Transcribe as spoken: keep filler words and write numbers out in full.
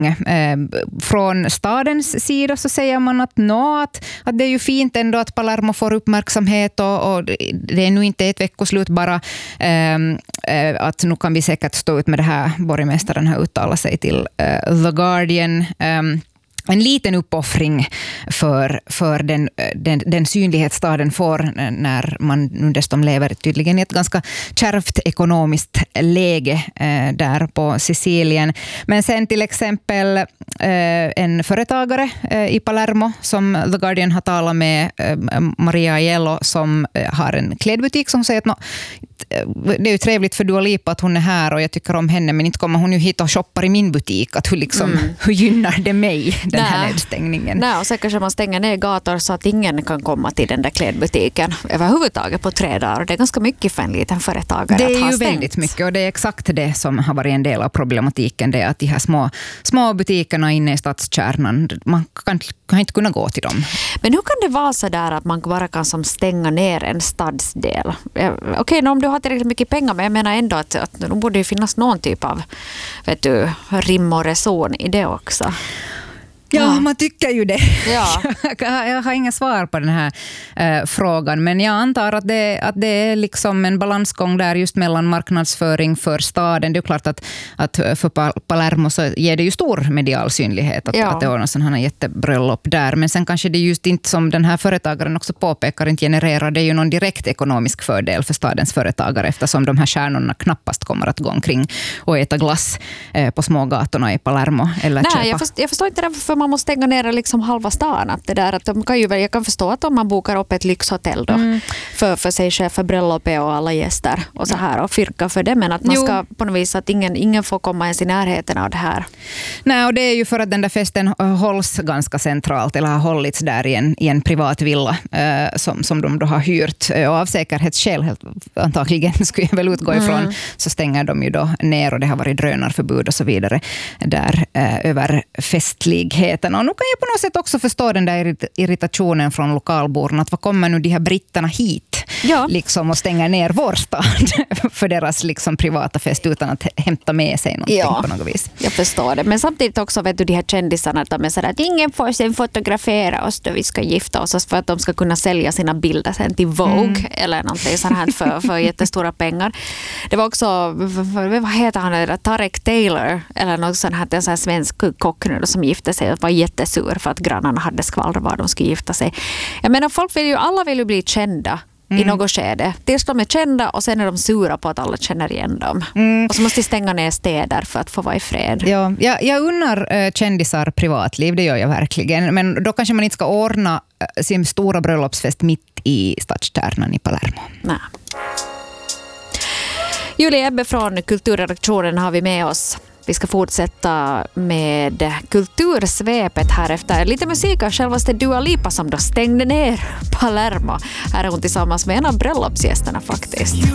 Eh, från stadens sida så säger man att, no, att, att det är ju fint ändå att Palermo får uppmärksamhet och, och det är nu inte ett veckoslut bara eh, att nu kan vi säkert stå ut med det här. Borgmästaren har uttalat sig till eh, The Guardian. Eh, en liten uppoffring för, för den, den, den synlighet staden får när man nu dessutom lever tydligen i ett ganska kärvt ekonomiskt läge eh, där på Sicilien. Men sen till exempel eh, en företagare eh, i Palermo som The Guardian har talat med, eh, Maria Aiello, som eh, har en klädbutik, som säger att no, det är ju trevligt för Dua Lipa att hon är här och jag tycker om henne, men inte kommer hon ju hit och shoppar i min butik. Att hur, liksom, mm. hur gynnar det mig, den Nä. här nedstängningen? Nej, och så kanske man stänger ner gator så att ingen kan komma till den där klädbutiken överhuvudtaget på tre dagar. Det är ganska mycket för en liten företagare det att ha stängt. Det är ju väldigt mycket, och det är exakt det som har varit en del av problematiken. Det är att de här små, små butikerna inne i stadskärnan, man kan, kan inte kunna gå till dem. Men hur kan det vara så där att man bara kan som stänga ner en stadsdel? Okej, om du har tillräckligt mycket pengar, men jag menar ändå att, att det borde ju finnas någon typ av, vet du, rim och reson i det också. Ja, ja, man tycker ju det. Ja. Jag har inga svar på den här eh, frågan, men jag antar att det, att det är liksom en balansgång där just mellan marknadsföring för staden. Det är klart att, att för Palermo så ger det ju stor medial synlighet att, ja. att det ordnar sådana här jättebröllop där. Men sen kanske det just inte, som den här företagaren också påpekar, inte genererar det ju någon direkt ekonomisk fördel för stadens företagare, eftersom de här stjärnorna knappast kommer att gå omkring och äta glass eh, på smågatorna i Palermo. Eller Nej, köpa. Jag, förstår, jag förstår inte det, för man måste stänga ner liksom halva stan. Att det där, att de kan ju, jag kan förstå att om man bokar upp ett lyxhotell då, mm. för, för sig själv, för bröllopet och alla gäster och så här, och fyrka för det, men att man jo. ska på något vis att ingen, ingen får komma ens i närheten av det här. Nej, och det är ju för att den där festen hålls ganska centralt, eller har hållits där i en, i en privat villa eh, som, som de då har hyrt. Och av säkerhetsskäl helt, antagligen skulle jag väl utgå ifrån, mm. så stänger de ju då ner, och det har varit drönarförbud och så vidare där eh, över festlighet. Och nu kan jag på något sätt också förstå den där irritationen från lokalborna, att vad kommer nu de här britterna hit ja. liksom, och stänger ner vår stad för deras liksom privata fest utan att hämta med sig någonting ja. på något vis. Jag förstår det, men samtidigt också vet du de här kändisarna att de är sådär att ingen får sen fotografera oss då vi ska gifta oss för att de ska kunna sälja sina bilder sen till Vogue mm. eller någonting sånt här för, för jättestora pengar. Det var också, vad heter han, Tarek Taylor eller något sånt här, en sån här svensk kock nu som gifte sig och var jättesur för att grannarna hade skvallrat var de skulle gifta sig. Jag menar, folk vill ju, alla vill ju bli kända mm. i något skede. Tills de är kända och sen är de sura på att alla känner igen dem. Mm. Och så måste de stänga ner städer för att få vara i fred. Ja, jag, jag unnar äh, kändisar privatliv, det gör jag verkligen. Men då kanske man inte ska ordna äh, sin stora bröllopsfest mitt i stadskärnan i Palermo. Nej. Julia Ebbe från Kulturredaktionen har vi med oss. Vi ska fortsätta med kultursvepet här efter lite musik av självaste Dua Lipa som då stängde ner Palermo. Här är hon tillsammans med en av bröllopsgästerna faktiskt.